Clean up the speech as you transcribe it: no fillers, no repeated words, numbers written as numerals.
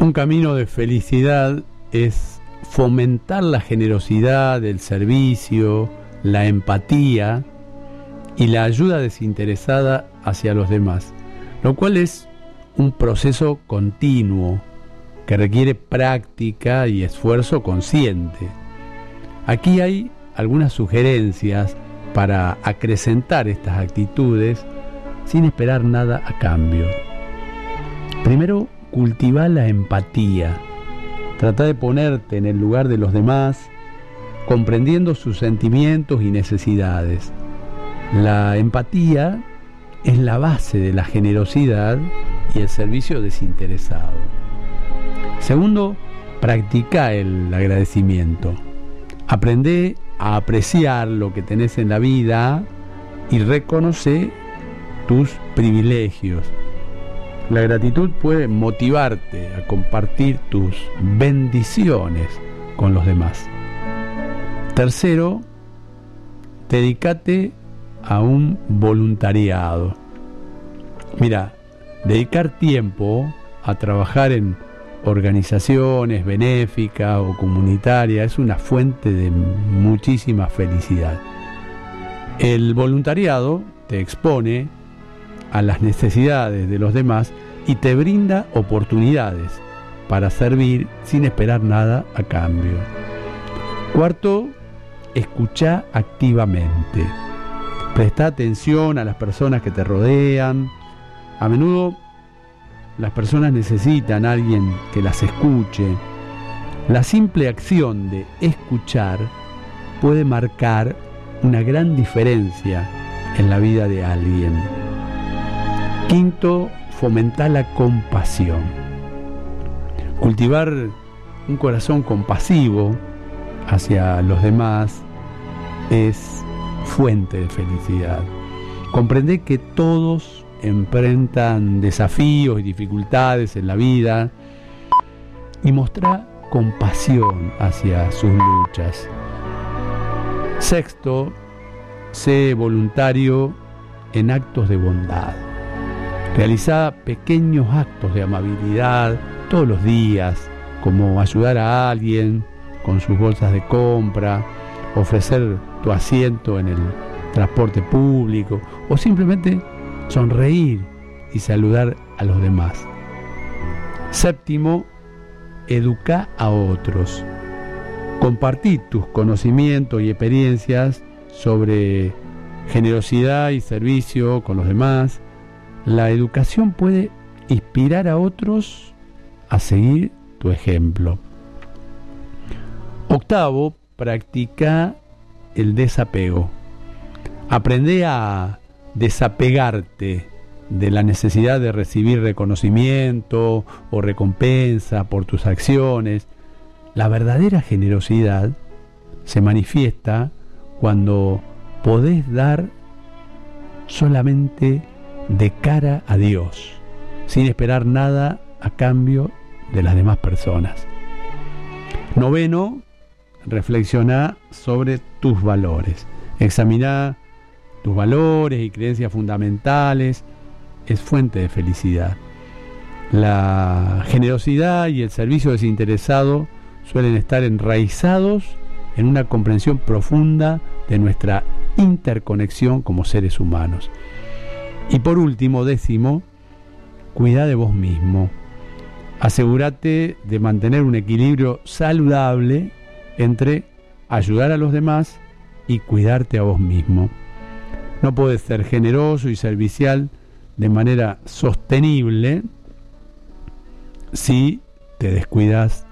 Un camino de felicidad es fomentar la generosidad, el servicio, la empatía y la ayuda desinteresada hacia los demás, lo cual es un proceso continuo que requiere práctica y esfuerzo consciente. Aquí hay algunas sugerencias para acrecentar estas actitudes sin esperar nada a cambio. Primero, cultivar la empatía. Trata de ponerte en el lugar de los demás, comprendiendo sus sentimientos y necesidades. La empatía es la base de la generosidad y el servicio desinteresado. Segundo, practica el agradecimiento. Aprende a apreciar lo que tenés en la vida y reconoce tus privilegios. La gratitud puede motivarte a compartir tus bendiciones con los demás. Tercero, dedícate a un voluntariado. Mira, dedicar tiempo a trabajar en organizaciones benéficas o comunitarias es una fuente de muchísima felicidad. El voluntariado te expone a las necesidades de los demás y te brinda oportunidades para servir sin esperar nada a cambio. Cuarto, escucha activamente. Presta atención a las personas que te rodean. A menudo las personas necesitan a alguien que las escuche. La simple acción de escuchar puede marcar una gran diferencia en la vida de alguien. Quinto, fomentar la compasión. Cultivar un corazón compasivo hacia los demás es fuente de felicidad. Comprender que todos enfrentan desafíos y dificultades en la vida y mostrar compasión hacia sus luchas. Sexto, sé voluntario en actos de bondad. Realiza pequeños actos de amabilidad todos los días, como ayudar a alguien con sus bolsas de compra, ofrecer tu asiento en el transporte público o simplemente sonreír y saludar a los demás. Séptimo, educa a otros. Compartí tus conocimientos y experiencias sobre generosidad y servicio con los demás. La educación puede inspirar a otros a seguir tu ejemplo. Octavo, practica el desapego. Aprende a desapegarte de la necesidad de recibir reconocimiento o recompensa por tus acciones. La verdadera generosidad se manifiesta cuando podés dar solamente de cara a Dios, sin esperar nada a cambio de las demás personas. Noveno, reflexiona sobre tus valores. Examina tus valores y creencias fundamentales. Es fuente de felicidad. La generosidad y el servicio desinteresado suelen estar enraizados en una comprensión profunda de nuestra interconexión como seres humanos. Y por último, décimo, cuida de vos mismo. Asegúrate de mantener un equilibrio saludable entre ayudar a los demás y cuidarte a vos mismo. No podés ser generoso y servicial de manera sostenible si te descuidas